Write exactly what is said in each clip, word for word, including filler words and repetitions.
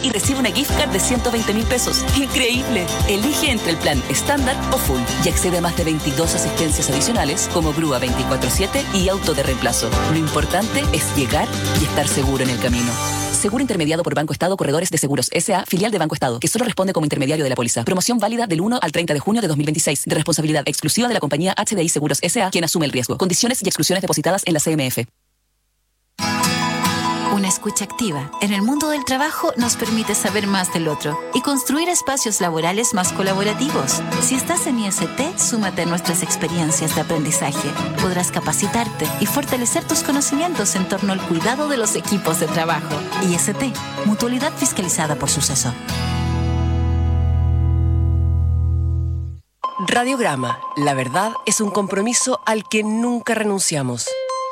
y recibe una gift card de ciento veinte mil pesos. ¡Increíble! Elige entre el plan estándar o full y accede a más de veintidós asistencias adicionales como grúa veinticuatro siete y auto de reemplazo. Lo importante es llegar y estar seguro en el camino. Seguro intermediado por Banco Estado Corredores de Seguros S A, filial de Banco Estado, que solo responde como intermediario de la póliza. Promoción válida del uno al treinta de junio de dos mil veintiséis, de responsabilidad exclusiva de la compañía H D I Seguros S A, quien asume el riesgo. Condiciones y exclusiones depositadas en la C M F. Una escucha activa en el mundo del trabajo nos permite saber más del otro y construir espacios laborales más colaborativos. Si estás en I S T, súmate a nuestras experiencias de aprendizaje. Podrás capacitarte y fortalecer tus conocimientos en torno al cuidado de los equipos de trabajo. I S T, mutualidad fiscalizada por Suceso. Radiograma, la verdad es un compromiso al que nunca renunciamos.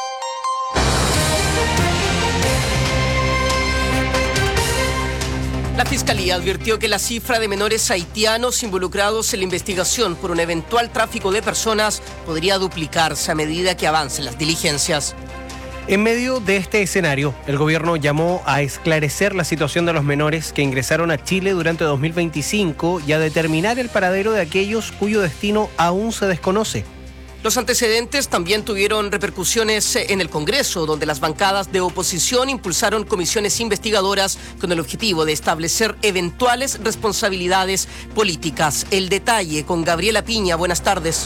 La Fiscalía advirtió que la cifra de menores haitianos involucrados en la investigación por un eventual tráfico de personas podría duplicarse a medida que avancen las diligencias. En medio de este escenario, el gobierno llamó a esclarecer la situación de los menores que ingresaron a Chile durante dos mil veinticinco y a determinar el paradero de aquellos cuyo destino aún se desconoce. Los antecedentes también tuvieron repercusiones en el Congreso, donde las bancadas de oposición impulsaron comisiones investigadoras con el objetivo de establecer eventuales responsabilidades políticas. El detalle con Gabriela Piña. Buenas tardes.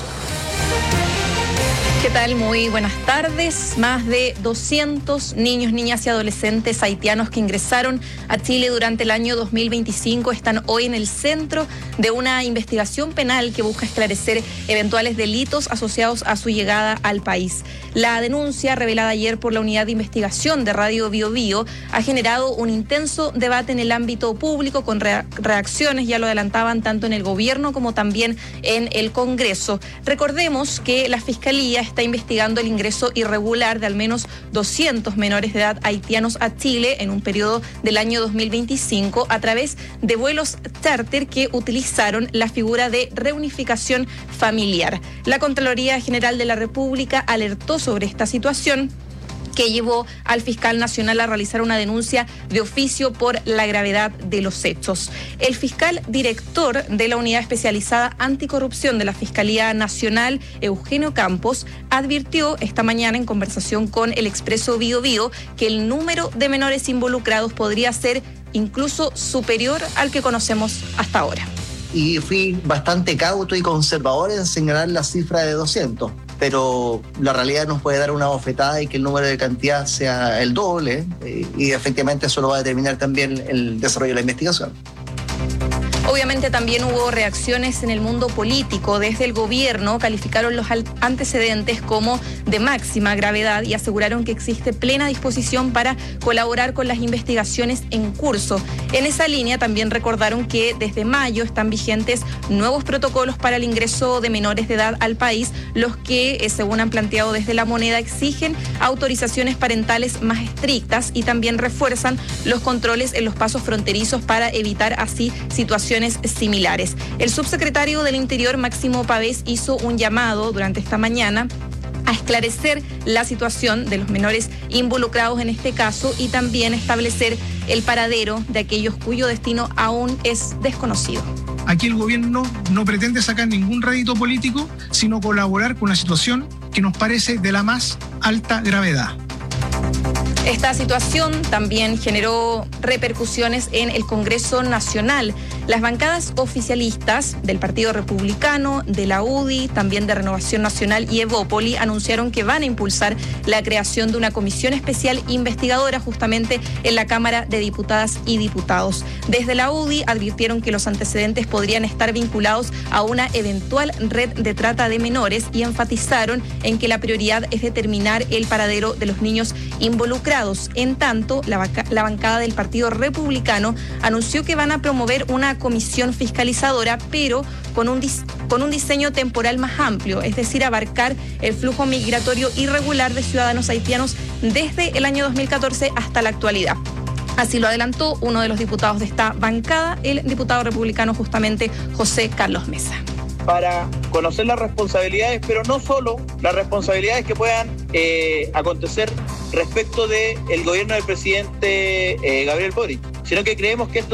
¿Qué tal? Muy buenas tardes. Más de doscientos niños, niñas y adolescentes haitianos que ingresaron a Chile durante el año dos mil veinticinco están hoy en el centro de una investigación penal que busca esclarecer eventuales delitos asociados a su llegada al país. La denuncia, revelada ayer por la Unidad de Investigación de Radio Bio Bio, ha generado un intenso debate en el ámbito público con reacciones, ya lo adelantaban, tanto en el gobierno como también en el Congreso. Recordemos que la Fiscalía está investigando el ingreso irregular de al menos doscientos menores de edad haitianos a Chile en un periodo del año dos mil veinticinco a través de vuelos charter que utilizaron la figura de reunificación familiar. La Contraloría General de la República alertó sobre esta situación, que llevó al fiscal nacional a realizar una denuncia de oficio por la gravedad de los hechos. El fiscal director de la Unidad Especializada Anticorrupción de la Fiscalía Nacional, Eugenio Campos, advirtió esta mañana en conversación con el Expreso Bio Bio que el número de menores involucrados podría ser incluso superior al que conocemos hasta ahora. Y fui bastante cauto y conservador en señalar la cifra de doscientos. Pero la realidad nos puede dar una bofetada y que el número de cantidad sea el doble, eh, y efectivamente eso lo va a determinar también el desarrollo de la investigación. Obviamente también hubo reacciones en el mundo político. Desde el gobierno calificaron los antecedentes como de máxima gravedad y aseguraron que existe plena disposición para colaborar con las investigaciones en curso. En esa línea también recordaron que desde mayo están vigentes nuevos protocolos para el ingreso de menores de edad al país, los que, eh, según han planteado desde La Moneda, exigen autorizaciones parentales más estrictas y también refuerzan los controles en los pasos fronterizos para evitar así situaciones similares. El subsecretario del Interior, Máximo Pavés, hizo un llamado durante esta mañana a esclarecer la situación de los menores involucrados en este caso y también establecer el paradero de aquellos cuyo destino aún es desconocido. Aquí el gobierno no pretende sacar ningún rédito político, sino colaborar con una situación que nos parece de la más alta gravedad. Esta situación también generó repercusiones en el Congreso Nacional. Las bancadas oficialistas del Partido Republicano, de la U D I, también de Renovación Nacional y Evópoli anunciaron que van a impulsar la creación de una comisión especial investigadora justamente en la Cámara de Diputadas y Diputados. Desde la U D I advirtieron que los antecedentes podrían estar vinculados a una eventual red de trata de menores y enfatizaron en que la prioridad es determinar el paradero de los niños involucrados. En tanto, la, banca, la bancada del Partido Republicano anunció que van a promover una comisión fiscalizadora, pero con un, dis, con un diseño temporal más amplio, es decir, abarcar el flujo migratorio irregular de ciudadanos haitianos desde el año dos mil catorce hasta la actualidad. Así lo adelantó uno de los diputados de esta bancada, el diputado republicano justamente José Carlos Mesa. Para conocer las responsabilidades, pero no solo las responsabilidades que puedan eh, acontecer respecto del gobierno del presidente eh, Gabriel Boric, sino que creemos que esto